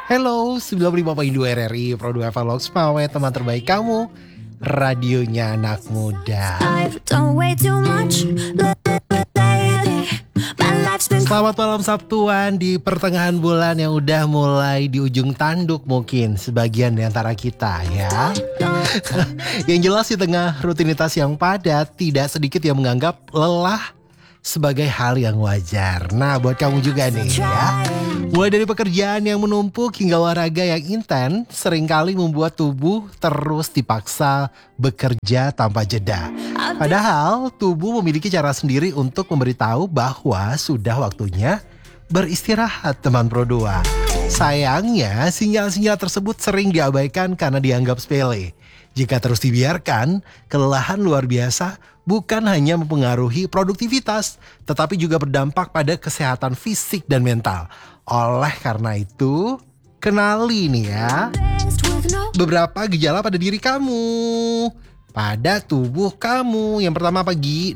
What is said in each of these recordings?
Hello, 95.2 RRI Pro 2 Vlogs Pawe, teman terbaik kamu. Radionya anak muda. Selamat malam Sabtuan di pertengahan bulan yang udah mulai di ujung tanduk mungkin sebagian di antara kita ya. Yang jelas di tengah rutinitas yang padat, tidak sedikit yang menganggap lelah sebagai hal yang wajar. Nah, buat kamu juga nih ya. Mulai dari pekerjaan yang menumpuk hingga olahraga yang intens, seringkali membuat tubuh terus dipaksa bekerja tanpa jeda. Padahal tubuh memiliki cara sendiri untuk memberitahu bahwa sudah waktunya beristirahat, teman Pro 2. Sayangnya, sinyal-sinyal tersebut sering diabaikan karena dianggap sepele. Jika terus dibiarkan, kelelahan luar biasa bukan hanya mempengaruhi produktivitas, tetapi juga berdampak pada kesehatan fisik dan mental. Oleh karena itu, kenali nih ya beberapa gejala pada diri kamu, pada tubuh kamu. Yang pertama pagi,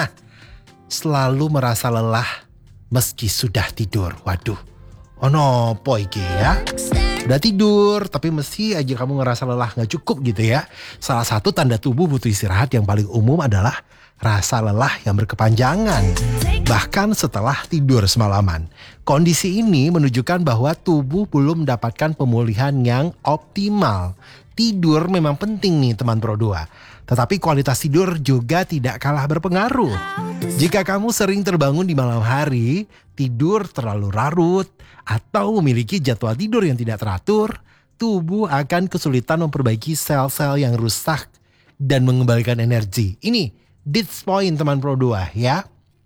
selalu merasa lelah meski sudah tidur. Waduh, ono poy ya. Udah tidur, tapi mesti aja kamu ngerasa lelah, gak cukup gitu ya. Salah satu tanda tubuh butuh istirahat yang paling umum adalah rasa lelah yang berkepanjangan, bahkan setelah tidur semalaman. Kondisi ini menunjukkan bahwa tubuh belum mendapatkan pemulihan yang optimal. Tidur memang penting nih teman Pro 2, tetapi kualitas tidur juga tidak kalah berpengaruh. Jika kamu sering terbangun di malam hari, tidur terlalu larut, atau memiliki jadwal tidur yang tidak teratur, tubuh akan kesulitan memperbaiki sel-sel yang rusak dan mengembalikan energi. Ini this point teman Pro 2 ya.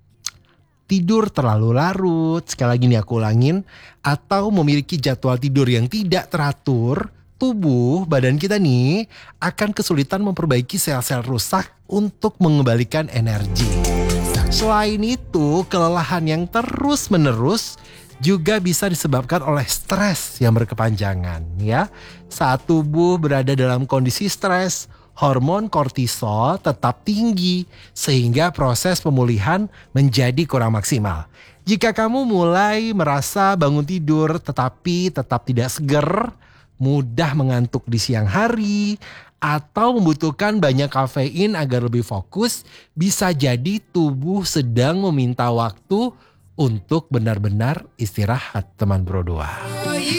Tidur terlalu larut, sekali lagi nih aku ulangin, atau memiliki jadwal tidur yang tidak teratur, tubuh badan kita nih akan kesulitan memperbaiki sel-sel rusak untuk mengembalikan energi. Selain itu, kelelahan yang terus-menerus juga bisa disebabkan oleh stres yang berkepanjangan ya. Saat tubuh berada dalam kondisi stres, hormon kortisol tetap tinggi sehingga proses pemulihan menjadi kurang maksimal. Jika kamu mulai merasa bangun tidur tetapi tetap tidak seger, mudah mengantuk di siang hari, atau membutuhkan banyak kafein agar lebih fokus, bisa jadi tubuh sedang meminta waktu untuk benar-benar istirahat, teman Pro 2.